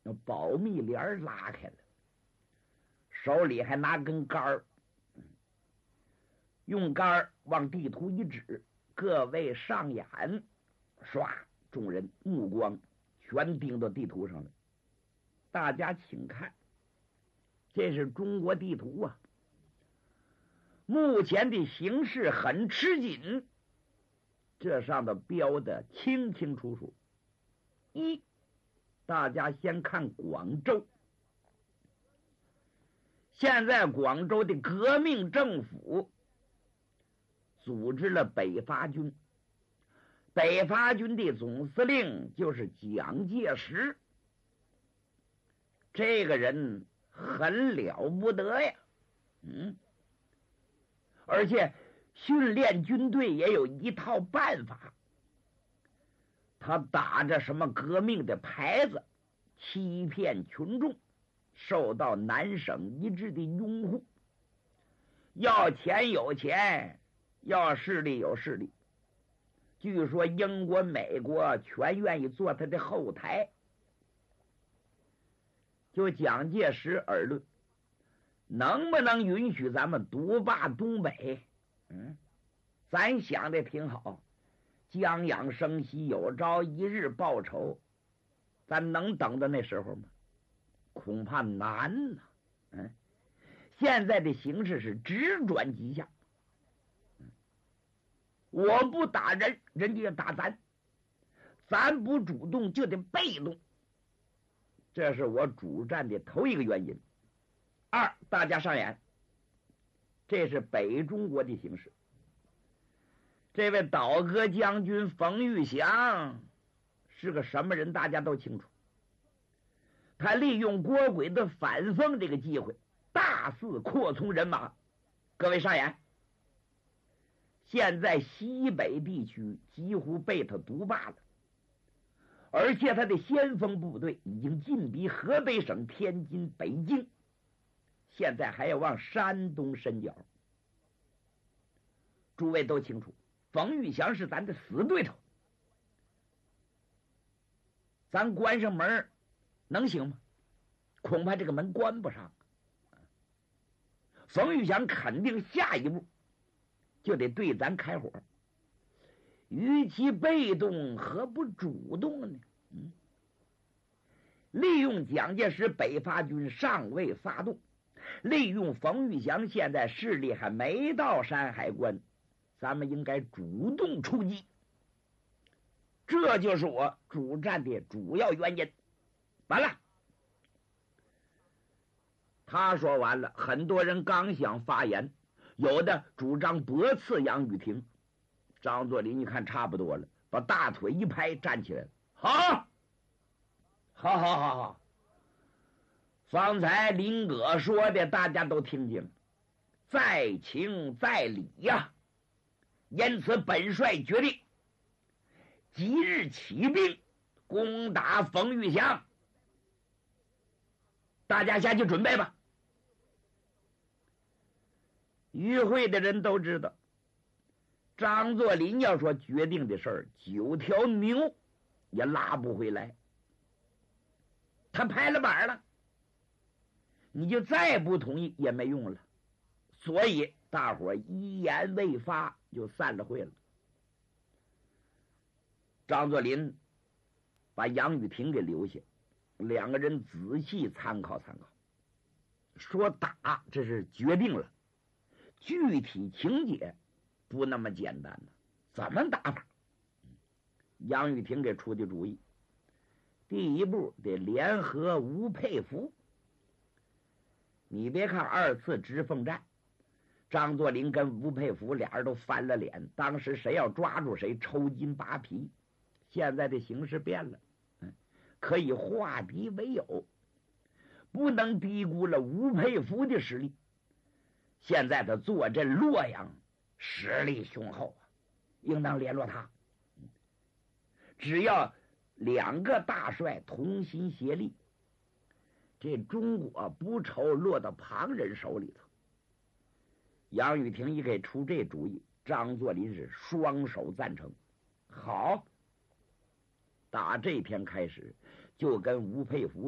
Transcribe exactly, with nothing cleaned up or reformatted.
保密帘拉开了，手里还拿根杆儿，用杆儿往地图一指，各位上眼，唰，众人目光全盯到地图上了。大家请看，这是中国地图啊，目前的形势很吃紧，这上头标的清清楚楚。一，大家先看广州，现在广州的革命政府组织了北伐军，北伐军的总司令就是蒋介石，这个人很了不得呀，嗯，而且训练军队也有一套办法。他打着什么革命的牌子，欺骗群众，受到南省一致的拥护。要钱有钱，要势力有势力。据说英国、美国全愿意做他的后台。就蒋介石而论，能不能允许咱们独霸东北？嗯，咱想的挺好，将养生息，有朝一日报仇，咱能等到那时候吗？恐怕难呐、啊。嗯，现在的形势是直转急下。嗯，我不打人，人家要打咱，咱不主动就得被动，这是我主战的头一个原因。二，大家上眼，这是北中国的形势。这位倒戈将军冯玉祥是个什么人，大家都清楚。他利用郭轨的反奉这个机会，大肆扩充人马。各位上眼，现在西北地区几乎被他独霸了，而且他的先锋部队已经进逼河北省天津、北京，现在还要往山东伸脚。诸位都清楚，冯玉祥是咱的死对头，咱关上门能行吗？恐怕这个门关不上。冯玉祥肯定下一步就得对咱开火，与其被动，何不主动呢？嗯，利用蒋介石北伐军尚未发动，利用冯玉祥现在势力还没到山海关，咱们应该主动出击，这就是我主战的主要原因。完了，他说完了，很多人刚想发言，有的主张驳斥杨雨婷。张作霖一看差不多了，把大腿一拍，站起来了。好，好好好好，方才林葛说的大家都听见了，在情在理呀。因此本帅决定即日起兵攻打冯玉祥，大家下去准备吧。与会的人都知道，张作霖要说决定的事儿，九条牛也拉不回来。他拍了板了，你就再不同意也没用了。所以大伙一言未发就散了会了。张作霖把杨雨婷给留下，两个人仔细参考参考。说打这是决定了，具体情节不那么简单呢。怎么打法？杨雨婷给出的主意，第一步得联合吴佩孚。你别看二次直奉战，张作霖跟吴佩孚俩人都翻了脸，当时谁要抓住谁抽筋扒皮。现在的形势变了，可以化敌为友，不能低估了吴佩孚的实力。现在他坐镇洛阳，实力雄厚啊，应当联络他。只要两个大帅同心协力，这中国不愁落到旁人手里头。杨雨婷一给出这主意，张作霖是双手赞成。好，打这天开始就跟吴佩孚